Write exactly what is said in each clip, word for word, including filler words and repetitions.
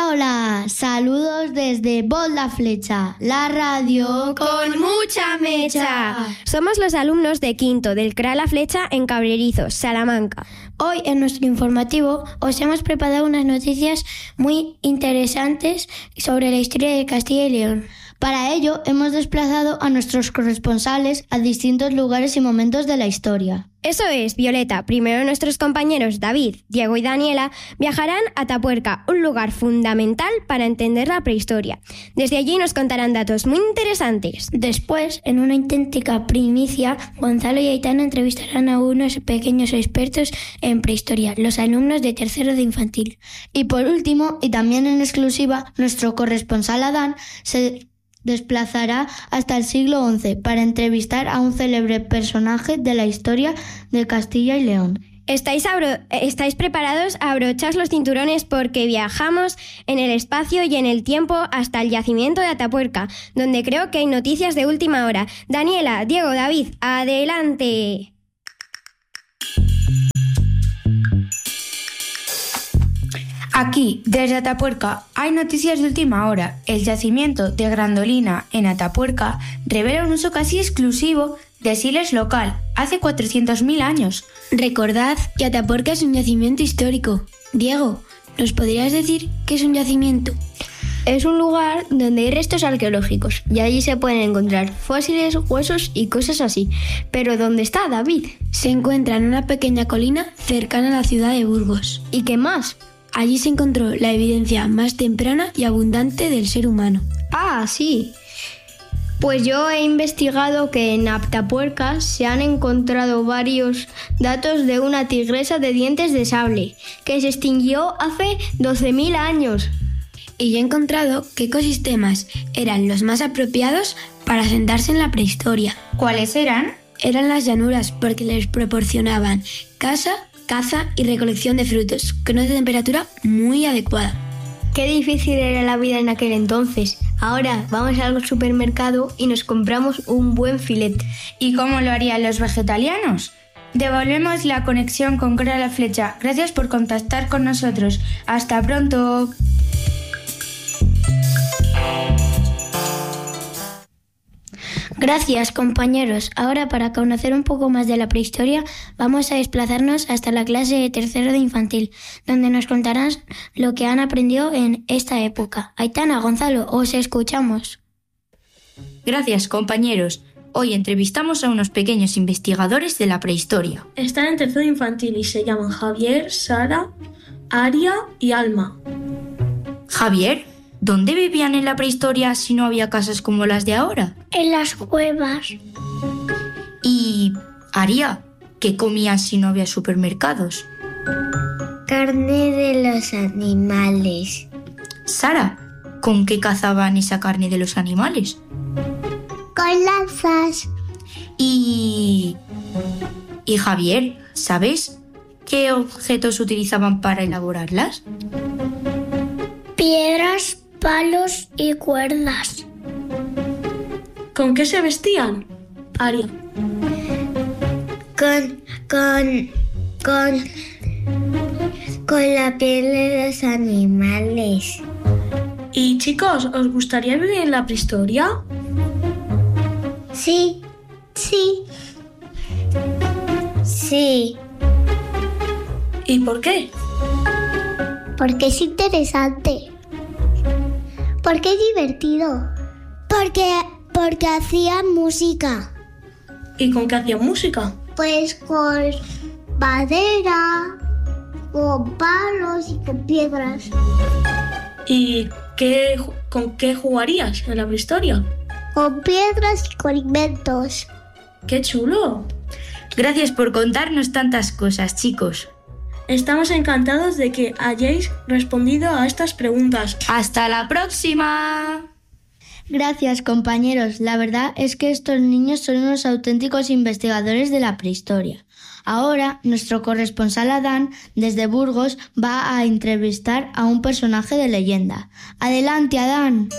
Hola, hola, saludos desde Voz la Flecha, la radio con mucha mecha. Somos los alumnos de quinto del C R A La Flecha en Cabrerizos, Salamanca. Hoy en nuestro informativo os hemos preparado unas noticias muy interesantes sobre la historia de Castilla y León. Para ello hemos desplazado a nuestros corresponsales a distintos lugares y momentos de la historia. Eso es, Violeta. Primero nuestros compañeros David, Diego y Daniela viajarán a Tapuerca, un lugar fundamental para entender la prehistoria. Desde allí nos contarán datos muy interesantes. Después, en una auténtica primicia, Gonzalo y Aitana entrevistarán a unos pequeños expertos en prehistoria, los alumnos de tercero de infantil. Y por último, y también en exclusiva, nuestro corresponsal Adán se desplazará hasta el siglo once para entrevistar a un célebre personaje de la historia de Castilla y León. ¿Estáis, abro- ¿Estáis preparados? Abrochaos los cinturones porque viajamos en el espacio y en el tiempo hasta el yacimiento de Atapuerca, donde creo que hay noticias de última hora. Daniela, Diego, David, ¡adelante! Aquí, desde Atapuerca, hay noticias de última hora. El yacimiento de Grandolina en Atapuerca revela un uso casi exclusivo de siles local, hace cuatrocientos mil años. Recordad que Atapuerca es un yacimiento histórico. Diego, ¿nos podrías decir qué es un yacimiento? Es un lugar donde hay restos arqueológicos y allí se pueden encontrar fósiles, huesos y cosas así. Pero ¿dónde está, David? Se encuentra en una pequeña colina cercana a la ciudad de Burgos. ¿Y qué más? Allí se encontró la evidencia más temprana y abundante del ser humano. Ah, sí. Pues yo he investigado que en Atapuerca se han encontrado varios datos de una tigresa de dientes de sable, que se extinguió hace doce mil años. Y yo he encontrado qué ecosistemas eran los más apropiados para asentarse en la prehistoria. ¿Cuáles eran? Eran las llanuras porque les proporcionaban casa, caza y recolección de frutos, con una temperatura muy adecuada. Qué difícil era la vida en aquel entonces. Ahora vamos al supermercado y nos compramos un buen filete. ¿Y cómo lo harían los vegetarianos? Devolvemos la conexión con C R A La Flecha. Gracias por contactar con nosotros. ¡Hasta pronto! Gracias, compañeros. Ahora, para conocer un poco más de la prehistoria, vamos a desplazarnos hasta la clase de tercero de infantil, donde nos contarán lo que han aprendido en esta época. Aitana, Gonzalo, os escuchamos. Gracias, compañeros. Hoy entrevistamos a unos pequeños investigadores de la prehistoria. Están en tercero de infantil y se llaman Javier, Sara, Aria y Alma. Javier, ¿dónde vivían en la prehistoria si no había casas como las de ahora? En las cuevas. Y Aria, ¿qué comían si no había supermercados? Carne de los animales. Sara, ¿con qué cazaban esa carne de los animales? Con lanzas. Y... Y Javier, ¿sabes qué objetos utilizaban para elaborarlas? Piedras, palos y cuerdas. ¿Con qué se vestían, Aria? Con, con, con, con la piel de los animales. Y chicos, ¿os gustaría vivir en la prehistoria? Sí, sí, sí. ¿Y por qué? Porque es interesante. Porque es divertido. Porque, porque hacían música. ¿Y con qué hacían música? Pues con madera, con palos y con piedras. ¿Y qué, con qué jugarías en la prehistoria? Con piedras y con inventos. ¡Qué chulo! Gracias por contarnos tantas cosas, chicos. Estamos encantados de que hayáis respondido a estas preguntas. ¡Hasta la próxima! Gracias, compañeros. La verdad es que estos niños son unos auténticos investigadores de la prehistoria. Ahora, nuestro corresponsal Adán, desde Burgos, va a entrevistar a un personaje de leyenda. ¡Adelante, Adán!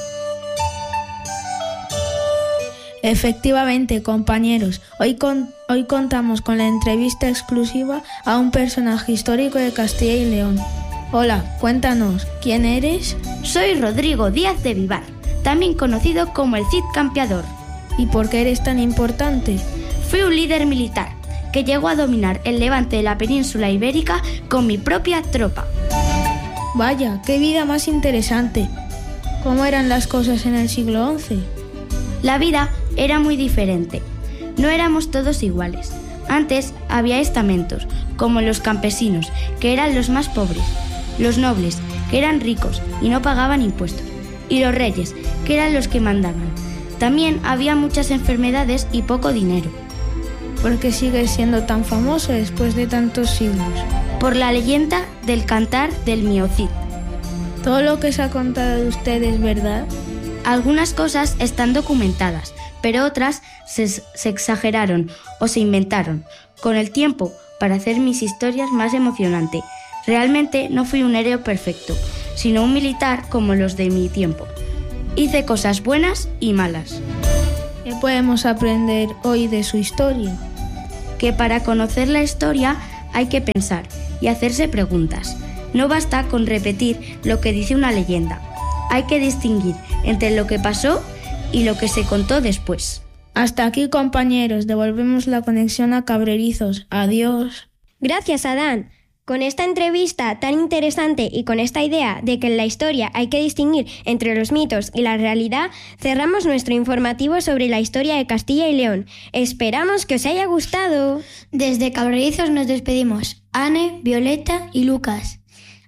Efectivamente, compañeros, hoy, con, hoy contamos con la entrevista exclusiva a un personaje histórico de Castilla y León. Hola, cuéntanos, ¿quién eres? Soy Rodrigo Díaz de Vivar, también conocido como el Cid Campeador. ¿Y por qué eres tan importante? Fui un líder militar que llegó a dominar el levante de la península ibérica con mi propia tropa. Vaya, qué vida más interesante. ¿Cómo eran las cosas en el siglo once? La vida era muy diferente. No éramos todos iguales. Antes había estamentos, como los campesinos, que eran los más pobres, los nobles, que eran ricos y no pagaban impuestos, y los reyes, que eran los que mandaban. También había muchas enfermedades y poco dinero. ¿Por qué sigues siendo tan famoso después de tantos siglos? Por la leyenda del cantar del Miocid. ¿Todo lo que se ha contado de usted es verdad? Algunas cosas están documentadas, pero otras se, se exageraron o se inventaron con el tiempo para hacer mis historias más emocionantes. Realmente no fui un héroe perfecto, sino un militar como los de mi tiempo. Hice cosas buenas y malas. ¿Qué podemos aprender hoy de su historia? Que para conocer la historia hay que pensar y hacerse preguntas. No basta con repetir lo que dice una leyenda. Hay que distinguir entre lo que pasó y lo que se contó después. Hasta aquí, compañeros, devolvemos la conexión a Cabrerizos. Adiós. Gracias, Adán. Con esta entrevista tan interesante y con esta idea de que en la historia hay que distinguir entre los mitos y la realidad, cerramos nuestro informativo sobre la historia de Castilla y León. Esperamos que os haya gustado. Desde Cabrerizos nos despedimos. Anne, Violeta y Lucas.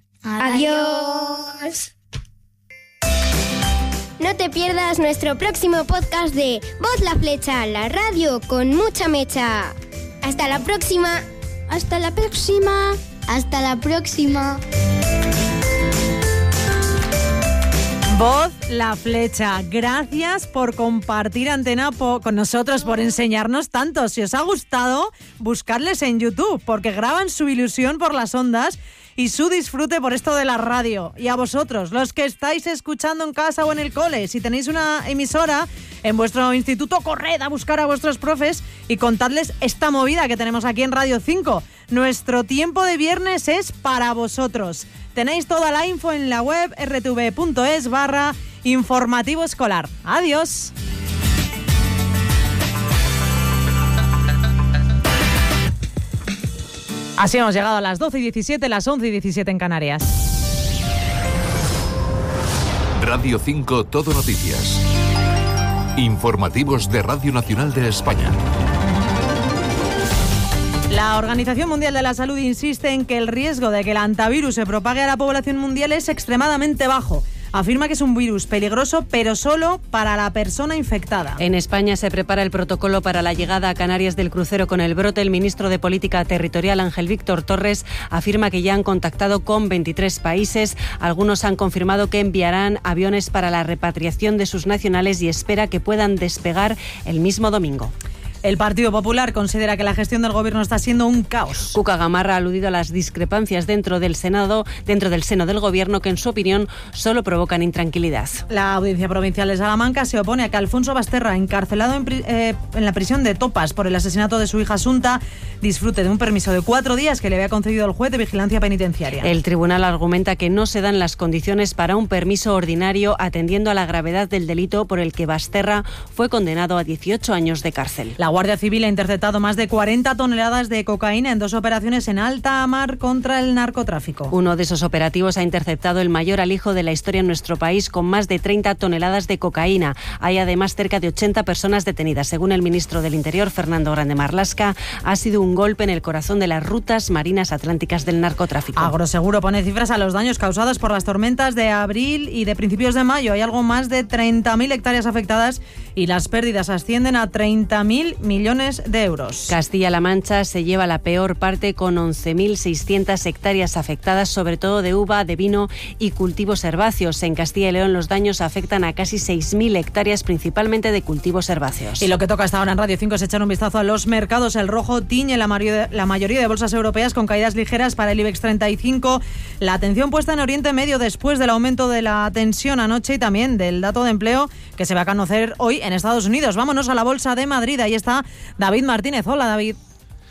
Adiós. No te pierdas nuestro próximo podcast de Voz la Flecha, la radio con mucha mecha. Hasta la próxima. Hasta la próxima. Hasta la próxima. Voz la Flecha, gracias por compartir antena po- con nosotros, por enseñarnos tanto. Si os ha gustado, buscadles en YouTube, porque graban su ilusión por las ondas y su disfrute por esto de la radio. Y a vosotros, los que estáis escuchando en casa o en el cole, si tenéis una emisora en vuestro instituto, corred a buscar a vuestros profes y contadles esta movida que tenemos aquí en Radio cinco. Nuestro tiempo de viernes es para vosotros. Tenéis toda la info en la web erre te ve punto es barra informativo escolar. Adiós. Así hemos llegado a las doce y diecisiete, las once y diecisiete en Canarias. Radio cinco Todo Noticias. Informativos de Radio Nacional de España. La Organización Mundial de la Salud insiste en que el riesgo de que el hantavirus se propague a la población mundial es extremadamente bajo. Afirma que es un virus peligroso, pero solo para la persona infectada. En España se prepara el protocolo para la llegada a Canarias del crucero con el brote. El ministro de Política Territorial, Ángel Víctor Torres, afirma que ya han contactado con veintitrés países. Algunos han confirmado que enviarán aviones para la repatriación de sus nacionales y espera que puedan despegar el mismo domingo. El Partido Popular considera que la gestión del gobierno está siendo un caos. Cuca Gamarra ha aludido a las discrepancias dentro del Senado, dentro del seno del gobierno, que en su opinión solo provocan intranquilidad. La Audiencia Provincial de Salamanca se opone a que Alfonso Basterra, encarcelado en, pri- eh, en la prisión de Topas por el asesinato de su hija Asunta, disfrute de un permiso de cuatro días que le había concedido el juez de vigilancia penitenciaria. El tribunal argumenta que no se dan las condiciones para un permiso ordinario atendiendo a la gravedad del delito por el que Basterra fue condenado a dieciocho años de cárcel. La Guardia Civil ha interceptado más de cuarenta toneladas de cocaína en dos operaciones en alta mar contra el narcotráfico. Uno de esos operativos ha interceptado el mayor alijo de la historia en nuestro país, con más de treinta toneladas de cocaína. Hay además cerca de ochenta personas detenidas. Según el ministro del Interior, Fernando Grande Marlaska, ha sido un golpe en el corazón de las rutas marinas atlánticas del narcotráfico. Agroseguro pone cifras a los daños causados por las tormentas de abril y de principios de mayo. Hay algo más de treinta mil hectáreas afectadas y las pérdidas ascienden a treinta mil millones de euros. Castilla-La Mancha se lleva la peor parte, con once mil seiscientas hectáreas afectadas, sobre todo de uva, de vino y cultivos herbáceos. En Castilla y León los daños afectan a casi seis mil hectáreas, principalmente de cultivos herbáceos. Y lo que toca hasta ahora en Radio cinco es echar un vistazo a los mercados. El rojo tiñe la, mayor, la mayoría de bolsas europeas, con caídas ligeras para el IBEX treinta y cinco. La atención puesta en Oriente Medio después del aumento de la tensión anoche y también del dato de empleo que se va a conocer hoy en Estados Unidos. Vámonos a la Bolsa de Madrid. Ahí está David Martínez. Hola, David.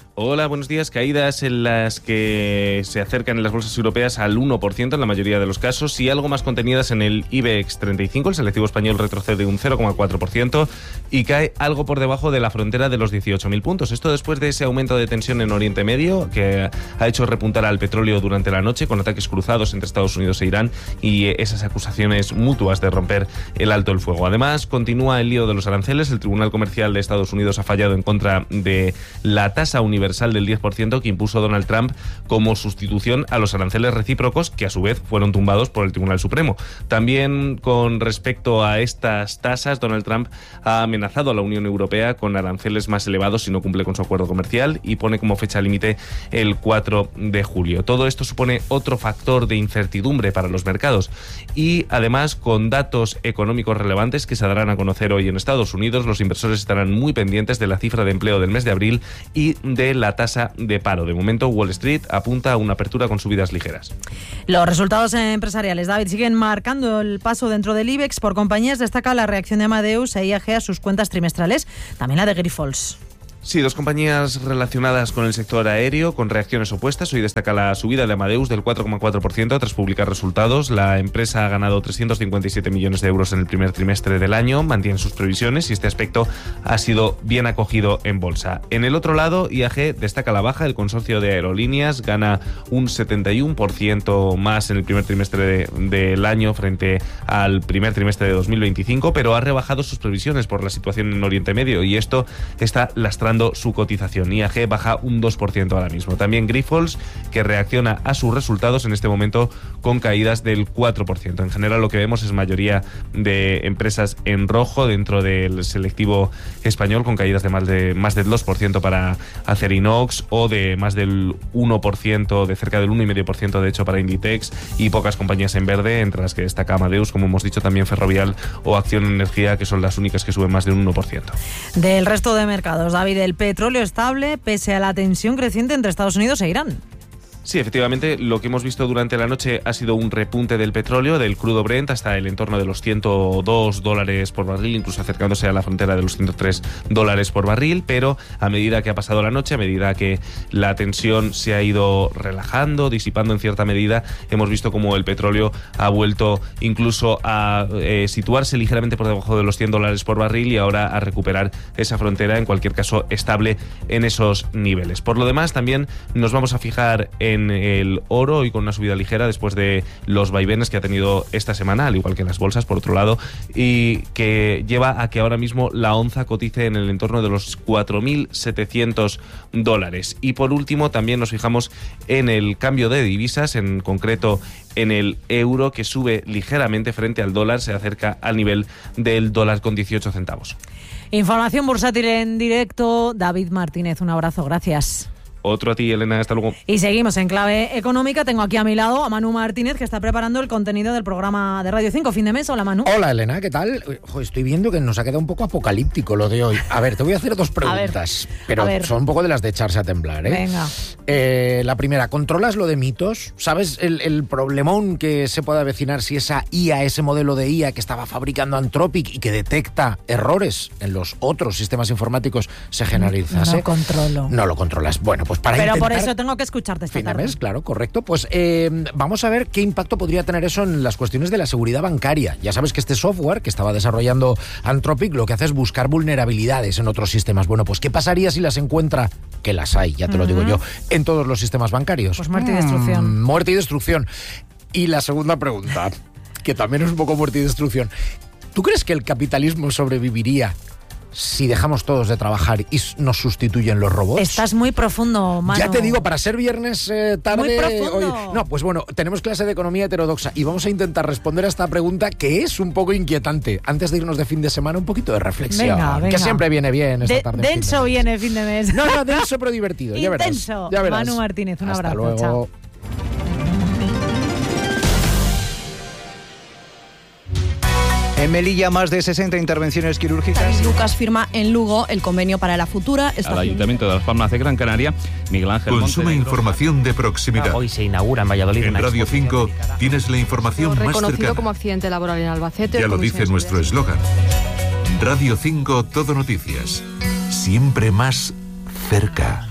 Hola, buenos días. Caídas en las que se acercan en las bolsas europeas al uno por ciento en la mayoría de los casos y algo más contenidas en el IBEX treinta y cinco. El selectivo español retrocede un cero coma cuatro por ciento y cae algo por debajo de la frontera de los dieciocho mil puntos. Esto después de ese aumento de tensión en Oriente Medio que ha hecho repuntar al petróleo durante la noche con ataques cruzados entre Estados Unidos e Irán y esas acusaciones mutuas de romper el alto el fuego. Además, continúa el lío de los aranceles. El Tribunal Comercial de Estados Unidos ha fallado en contra de la tasa universal del diez por ciento que impuso Donald Trump como sustitución a los aranceles recíprocos que a su vez fueron tumbados por el Tribunal Supremo. También con respecto a estas tasas, Donald Trump ha amenazado a la Unión Europea con aranceles más elevados si no cumple con su acuerdo comercial y pone como fecha límite el cuatro de julio. Todo esto supone otro factor de incertidumbre para los mercados y además con datos económicos relevantes que se darán a conocer hoy en Estados Unidos, los inversores estarán muy pendientes de la cifra de empleo del mes de abril y de la tasa de paro. De momento, Wall Street apunta a una apertura con subidas ligeras. Los resultados empresariales, David, siguen marcando el paso dentro del IBEX. Por compañías destaca la reacción de Amadeus e I A G a sus cuentas trimestrales, también la de Grifols. Sí, dos compañías relacionadas con el sector aéreo con reacciones opuestas. Hoy destaca la subida de Amadeus del cuatro coma cuatro por ciento tras publicar resultados. La empresa ha ganado trescientos cincuenta y siete millones de euros en el primer trimestre del año, mantiene sus previsiones y este aspecto ha sido bien acogido en bolsa. En el otro lado, I A G destaca la baja. El consorcio de aerolíneas gana un setenta y uno por ciento más en el primer trimestre de, del año frente al primer trimestre de dos mil veinticinco, pero ha rebajado sus previsiones por la situación en Oriente Medio y esto está lastrando su cotización. I A G baja un dos por ciento ahora mismo. También Grifols, que reacciona a sus resultados en este momento con caídas del cuatro por ciento. En general lo que vemos es mayoría de empresas en rojo dentro del selectivo español con caídas de más, de más del dos por ciento para Acerinox o de más del uno por ciento, de cerca del uno coma cinco por ciento de hecho para Inditex y pocas compañías en verde, entre las que destaca Amadeus, como hemos dicho, también Ferrovial o Acción Energía, que son las únicas que suben más del uno por ciento. Del resto de mercados, David, el petróleo estable pese a la tensión creciente entre Estados Unidos e Irán. Sí, efectivamente, lo que hemos visto durante la noche ha sido un repunte del petróleo, del crudo Brent, hasta el entorno de los ciento dos dólares por barril, incluso acercándose a la frontera de los ciento tres dólares por barril, pero a medida que ha pasado la noche, a medida que la tensión se ha ido relajando, disipando en cierta medida, hemos visto como el petróleo ha vuelto incluso a eh, situarse ligeramente por debajo de los cien dólares por barril y ahora a recuperar esa frontera, en cualquier caso estable en esos niveles. Por lo demás, también nos vamos a fijar en en el oro y con una subida ligera después de los vaivenes que ha tenido esta semana, al igual que en las bolsas, por otro lado, y que lleva a que ahora mismo la onza cotice en el entorno de los cuatro mil setecientos dólares. Y por último, también nos fijamos en el cambio de divisas, en concreto en el euro, que sube ligeramente frente al dólar, se acerca al nivel del dólar con dieciocho centavos. Información bursátil en directo. David Martínez, un abrazo, gracias. Otro a ti, Elena, hasta luego. Y seguimos en clave económica. Tengo aquí a mi lado a Manu Martínez, que está preparando el contenido del programa de Radio cinco, Fin de Mes. Hola, Manu. Hola, Elena, ¿qué tal? Joder, estoy viendo que nos ha quedado un poco apocalíptico lo de hoy. A ver, te voy a hacer dos preguntas, ver, pero son un poco de las de echarse a temblar, ¿eh? Venga. Eh, la primera, ¿controlas lo de mitos? ¿Sabes el, el problemón que se puede avecinar si esa I A, ese modelo de I A que estaba fabricando Anthropic y que detecta errores en los otros sistemas informáticos se generalizase? No controlo. No lo controlas. Bueno, pues para Pero intentar... por eso tengo que escucharte esta tarde. Mes, claro, correcto. Pues eh, vamos a ver qué impacto podría tener eso en las cuestiones de la seguridad bancaria. Ya sabes que este software que estaba desarrollando Anthropic lo que hace es buscar vulnerabilidades en otros sistemas. Bueno, pues ¿qué pasaría si las encuentra? Que las hay, ya te uh-huh. lo digo yo, en todos los sistemas bancarios. Pues muerte y destrucción. Mm, muerte y destrucción. Y la segunda pregunta, que también es un poco muerte y destrucción. ¿Tú crees que el capitalismo sobreviviría si dejamos todos de trabajar y nos sustituyen los robots? Estás muy profundo, Manu. Ya te digo, para ser viernes eh, tarde... Muy profundo. Hoy, no, pues bueno, tenemos clase de economía heterodoxa y vamos a intentar responder a esta pregunta que es un poco inquietante. Antes de irnos de fin de semana, un poquito de reflexión. Venga, venga. Que siempre viene bien esta de, tarde. Denso fin de viene fin de mes. No, no, denso pero divertido. Ya verás. Intenso. Ya verás. Manu Martínez, un Hasta abrazo. Luego. Chao. En Melilla, más de sesenta intervenciones quirúrgicas. Lucas firma en Lugo el convenio para la futura estación. Al Ayuntamiento de Las Palmas de Gran Canaria, Miguel Ángel Consume información de proximidad. Hoy se inaugura en Valladolid. En Radio cinco tienes la información más reconocido cercana. como accidente laboral en Albacete. Ya lo dice nuestro eslogan. Radio cinco, Todo Noticias. Siempre más cerca.